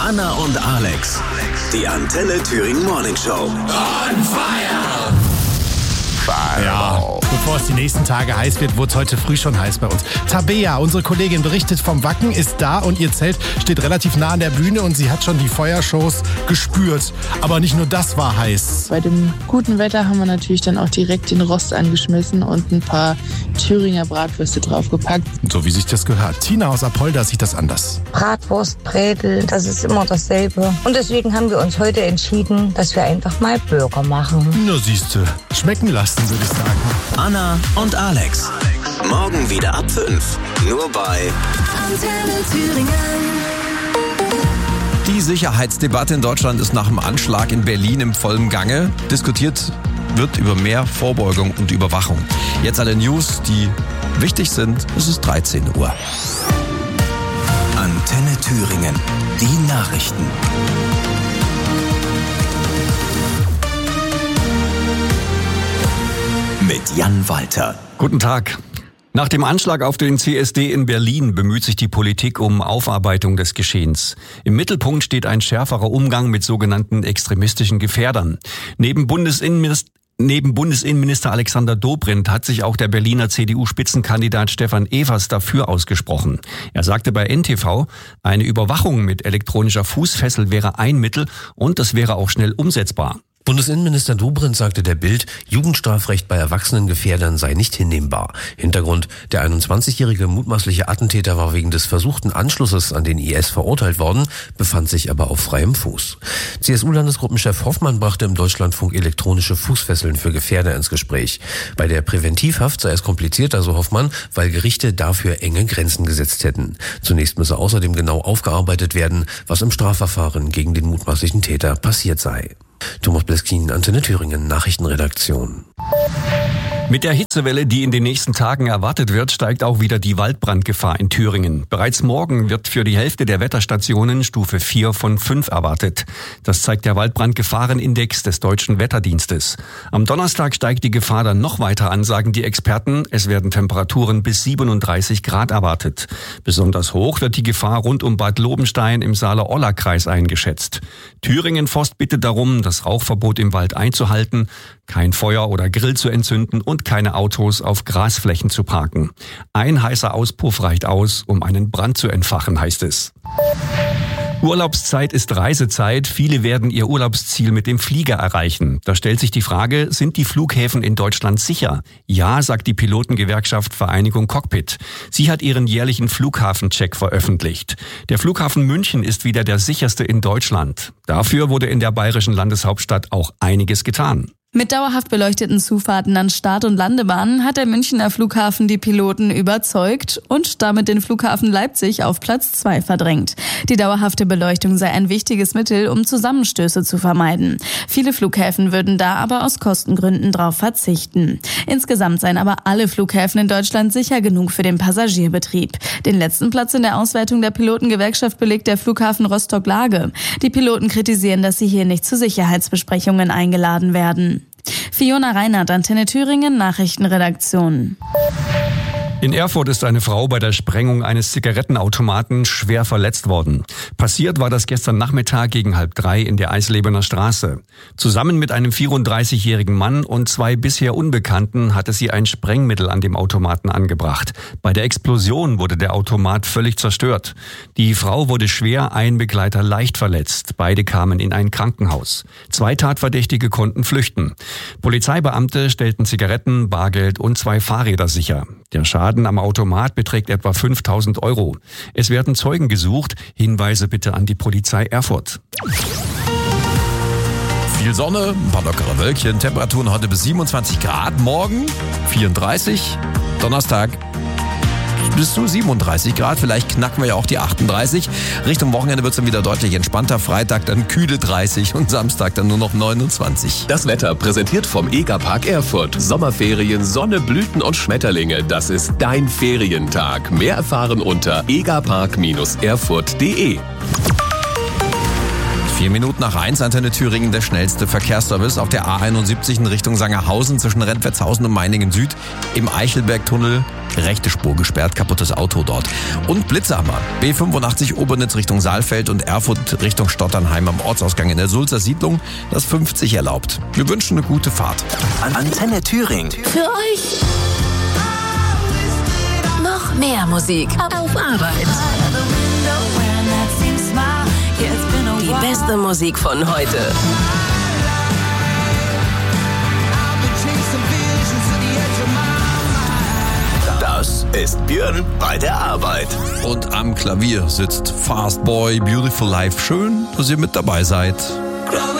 Anna und Alex, die Antenne Thüringen Morning Show. On fire! Ja, bevor es die nächsten Tage heiß wird, wurde es heute früh schon heiß bei uns. Tabea, unsere Kollegin, berichtet vom Wacken, ist da und ihr Zelt steht relativ nah an der Bühne und sie hat schon die Feuershows gespürt. Aber nicht nur das war heiß. Bei dem guten Wetter haben wir natürlich dann auch direkt den Rost angeschmissen und ein paar Thüringer Bratwürste draufgepackt. So wie sich das gehört. Tina aus Apolda sieht das anders. Bratwurst, Bredel, das ist immer dasselbe. Und deswegen haben wir uns heute entschieden, dass wir einfach mal Burger machen. Na siehste, schmecken lassen, würde ich sagen. Anna und Alex. Morgen wieder ab 5. Nur bei Antenne Thüringen. Die Sicherheitsdebatte in Deutschland ist nach dem Anschlag in Berlin im vollen Gange. Diskutiert wird über mehr Vorbeugung und Überwachung. Jetzt alle News, die wichtig sind. Es ist 13 Uhr. Antenne Thüringen. Die Nachrichten. Mit Jan Walter. Guten Tag. Nach dem Anschlag auf den CSD in Berlin bemüht sich die Politik um Aufarbeitung des Geschehens. Im Mittelpunkt steht ein schärferer Umgang mit sogenannten extremistischen Gefährdern. Neben Bundesinnenminister Alexander Dobrindt hat sich auch der Berliner CDU-Spitzenkandidat Stefan Evers dafür ausgesprochen. Er sagte bei NTV, eine Überwachung mit elektronischer Fußfessel wäre ein Mittel und das wäre auch schnell umsetzbar. Bundesinnenminister Dobrindt sagte der Bild, Jugendstrafrecht bei Erwachsenengefährdern sei nicht hinnehmbar. Hintergrund, der 21-jährige mutmaßliche Attentäter war wegen des versuchten Anschlusses an den IS verurteilt worden, befand sich aber auf freiem Fuß. CSU-Landesgruppenchef Hoffmann brachte im Deutschlandfunk elektronische Fußfesseln für Gefährder ins Gespräch. Bei der Präventivhaft sei es komplizierter, so Hoffmann, weil Gerichte dafür enge Grenzen gesetzt hätten. Zunächst müsse außerdem genau aufgearbeitet werden, was im Strafverfahren gegen den mutmaßlichen Täter passiert sei. Thomas Bleskin, Antenne Thüringen, Nachrichtenredaktion. Mit der Hitzewelle, die in den nächsten Tagen erwartet wird, steigt auch wieder die Waldbrandgefahr in Thüringen. Bereits morgen wird für die Hälfte der Wetterstationen Stufe 4 von 5 erwartet. Das zeigt der Waldbrandgefahrenindex des Deutschen Wetterdienstes. Am Donnerstag steigt die Gefahr dann noch weiter an, sagen die Experten. Es werden Temperaturen bis 37 Grad erwartet. Besonders hoch wird die Gefahr rund um Bad Lobenstein im Saale-Orla-Kreis eingeschätzt. Thüringen Forst bittet darum, das Rauchverbot im Wald einzuhalten, kein Feuer oder Grill zu entzünden und keine Autos auf Grasflächen zu parken. Ein heißer Auspuff reicht aus, um einen Brand zu entfachen, heißt es. Urlaubszeit ist Reisezeit. Viele werden ihr Urlaubsziel mit dem Flieger erreichen. Da stellt sich die Frage, sind die Flughäfen in Deutschland sicher? Ja, sagt die Pilotengewerkschaft Vereinigung Cockpit. Sie hat ihren jährlichen Flughafencheck veröffentlicht. Der Flughafen München ist wieder der sicherste in Deutschland. Dafür wurde in der bayerischen Landeshauptstadt auch einiges getan. Mit dauerhaft beleuchteten Zufahrten an Start- und Landebahnen hat der Münchner Flughafen die Piloten überzeugt und damit den Flughafen Leipzig auf Platz 2 verdrängt. Die dauerhafte Beleuchtung sei ein wichtiges Mittel, um Zusammenstöße zu vermeiden. Viele Flughäfen würden da aber aus Kostengründen drauf verzichten. Insgesamt seien aber alle Flughäfen in Deutschland sicher genug für den Passagierbetrieb. Den letzten Platz in der Auswertung der Pilotengewerkschaft belegt der Flughafen Rostock-Lage. Die Piloten kritisieren, dass sie hier nicht zu Sicherheitsbesprechungen eingeladen werden. Fiona Reinhardt, Antenne Thüringen, Nachrichtenredaktion. In Erfurt ist eine Frau bei der Sprengung eines Zigarettenautomaten schwer verletzt worden. Passiert war das gestern Nachmittag gegen 2:30 in der Eislebener Straße. Zusammen mit einem 34-jährigen Mann und 2 bisher Unbekannten hatte sie ein Sprengmittel an dem Automaten angebracht. Bei der Explosion wurde der Automat völlig zerstört. Die Frau wurde schwer, ein Begleiter leicht verletzt. Beide kamen in ein Krankenhaus. 2 Tatverdächtige konnten flüchten. Polizeibeamte stellten Zigaretten, Bargeld und 2 Fahrräder sicher. Der Schaden am Automat beträgt etwa 5.000 €. Es werden Zeugen gesucht. Hinweise bitte an die Polizei Erfurt. Viel Sonne, ein paar lockere Wölkchen, Temperaturen heute bis 27 Grad, morgen 34, Donnerstag bis zu 37 Grad, vielleicht knacken wir ja auch die 38. Richtung Wochenende wird es dann wieder deutlich entspannter, Freitag dann kühle 30 und Samstag dann nur noch 29. Das Wetter präsentiert vom EGA-Park Erfurt. Sommerferien, Sonne, Blüten und Schmetterlinge, das ist dein Ferientag. Mehr erfahren unter egapark-erfurt.de. 4 Minuten nach 1, Antenne Thüringen, der schnellste Verkehrsservice auf der A71 in Richtung Sangerhausen zwischen Rentwertshausen und Meiningen Süd. Im Eichelbergtunnel rechte Spur gesperrt, kaputtes Auto dort. Und Blitze haben wir. B85 Obernitz Richtung Saalfeld und Erfurt Richtung Stotternheim am Ortsausgang in der Sulzer Siedlung. Das 50 erlaubt. Wir wünschen eine gute Fahrt. Antenne Thüringen. Für euch noch mehr Musik auf Arbeit. Die beste Musik von heute. Das ist Björn bei der Arbeit. Und am Klavier sitzt Fast Boy, Beautiful Life. Schön, dass ihr mit dabei seid.